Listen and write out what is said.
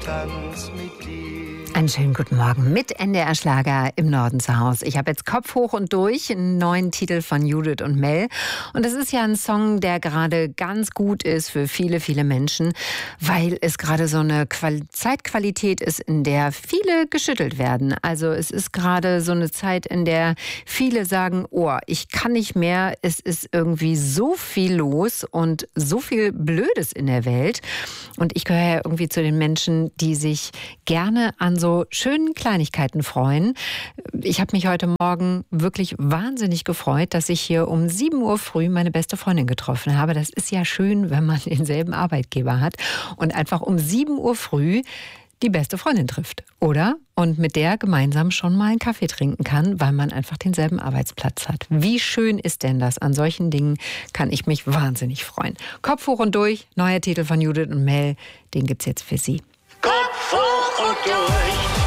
tanz mit dir. Einen schönen guten Morgen mit NDR Schlager im Norden zu Hause. Ich habe jetzt Kopf hoch und durch, einen neuen Titel von Judith und Mel. Und das ist ja ein Song, der gerade ganz gut ist für viele, viele Menschen, weil es gerade so eine Zeitqualität ist, in der viele geschüttelt werden. Also es ist gerade so eine Zeit, in der viele sagen, oh, ich kann nicht mehr, es ist irgendwie so viel los und so viel Blödes in der Welt. Und ich gehöre ja irgendwie zu den Menschen, die sich gerne an so schönen Kleinigkeiten freuen. Ich habe mich heute Morgen wirklich wahnsinnig gefreut, dass ich hier um 7 Uhr früh meine beste Freundin getroffen habe. Das ist ja schön, wenn man denselben Arbeitgeber hat und einfach um 7 Uhr früh die beste Freundin trifft, oder? Und mit der gemeinsam schon mal einen Kaffee trinken kann, weil man einfach denselben Arbeitsplatz hat. Wie schön ist denn das? An solchen Dingen kann ich mich wahnsinnig freuen. Kopf hoch und durch, neuer Titel von Judith und Mel, den gibt's jetzt für Sie. Kopf hoch und durch.